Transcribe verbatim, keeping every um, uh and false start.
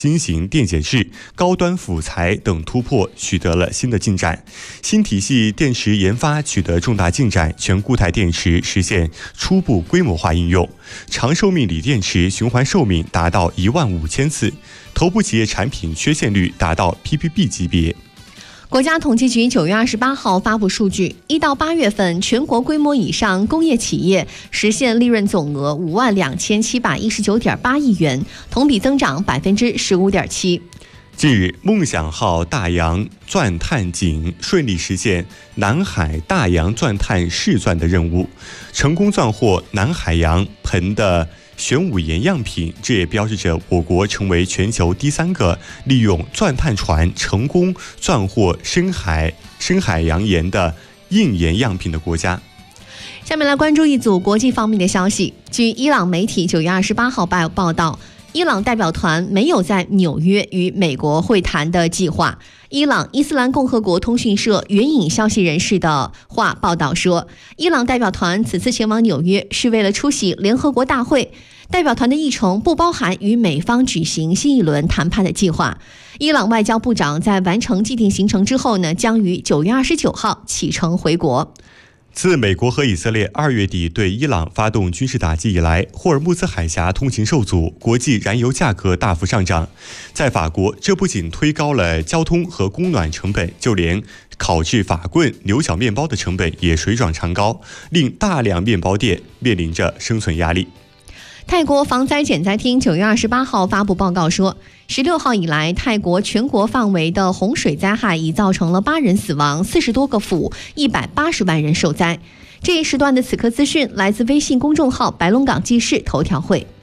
新型电解质、高端辅材等突破取得了新的进展，新体系电池研发取得重大进展，全固态电池实现初步规模化应用，长寿命锂电池循环寿命达到一万五千次，头部企业产品缺陷率达到 P P B 级别。 国家统计局九月二十八号发布数据，一到八月份，全国规模以上工业企业实现利润总额五万两千七百一十九点八亿元，同比增长百分之十五点七。 近日，梦想号大洋钻探井顺利实现南海大洋钻探试钻的任务，成功钻获南海洋硼的玄武岩样品，这也标志着我国成为全球第三个利用钻探船成功钻获深海深海洋盐的硬盐样品的国家。 下面来关注一组国际方面的消息。据伊朗媒体九月二十八号报道，伊朗代表团没有在纽约与美国会谈的计划。伊朗伊斯兰共和国通讯社援引消息人士的话报道说，伊朗代表团此次前往纽约是为了出席联合国大会，代表团的议程不包含与美方举行新一轮谈判的计划。伊朗外交部长在完成既定行程之后呢，将于九月二十九号启程回国。 自美国和以色列二月底对伊朗发动军事打击以来，霍尔木兹海峡通行受阻，国际燃油价格大幅上涨。在法国，这不仅推高了交通和供暖成本，就连烤制法棍、牛角面包的成本也水涨船高，令大量面包店面临着生存压力。 泰国防灾减灾厅九月二十八号发布报告说，十六号以来，泰国全国范围的洪水灾害已造成了八人死亡，四十多个府，一百八十万人受灾。这一时段的此刻资讯来自微信公众号白龙港记事头条会。